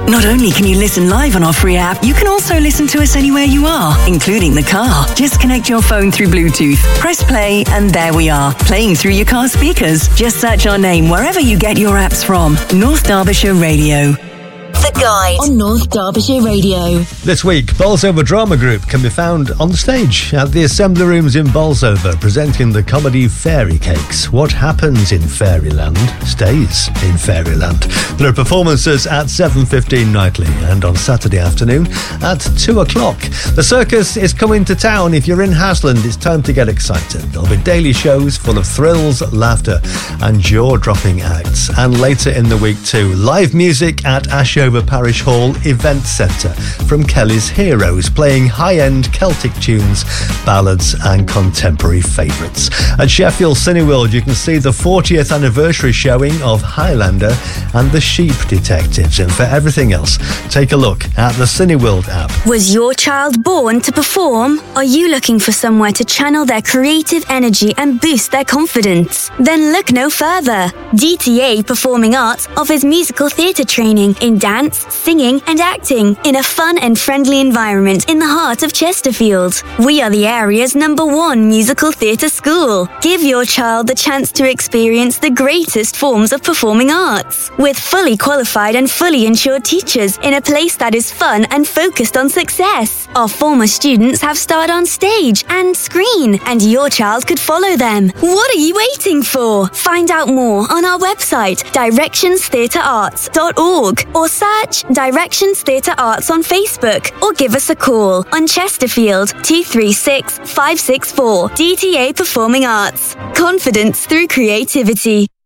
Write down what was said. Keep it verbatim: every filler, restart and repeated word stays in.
Not only can you listen live on our free app, you can also listen to us anywhere you are, including the car. Just connect your phone through Bluetooth, press play, and there we are, playing through your car speakers. Just search our name wherever you get your apps from. North Derbyshire Radio. The Guide on North Derbyshire Radio. This week, Bolsover Drama Group can be found on the stage at the Assembly Rooms in Bolsover, presenting the comedy Fairy Cakes. What happens in Fairyland stays in Fairyland. There are performances at seven fifteen nightly and on Saturday afternoon at two o'clock. The circus is coming to town. If you're in Hasland, it's time to get excited. There'll be daily shows full of thrills, laughter and jaw-dropping acts. And later in the week too, live music at Ashover Parish Hall Event Centre from Kelly's Heroes, playing high-end Celtic tunes, ballads and contemporary favourites. At Sheffield Cineworld, you can see the fortieth anniversary showing of Highlander and the Sheep Detectives. And for everything else, take a look at the Cineworld app. Was your child born to perform? Are you looking for somewhere to channel their creative energy and boost their confidence? Then look no further. D T A Performing Arts offers musical theatre training in dance, singing and acting in a fun and friendly environment in the heart of Chesterfield. We are the area's number one musical theatre school. Give your child the chance to experience the greatest forms of performing arts with fully qualified and fully insured teachers in a place that is fun and focused on success. Our former students have starred on stage and screen, and your child could follow them. What are you waiting for? Find out more on our website, directions theatre arts dot org, or search Directions Theatre Arts on Facebook, or give us a call on Chesterfield two three six, five six four. D T A Performing Arts. Confidence through creativity.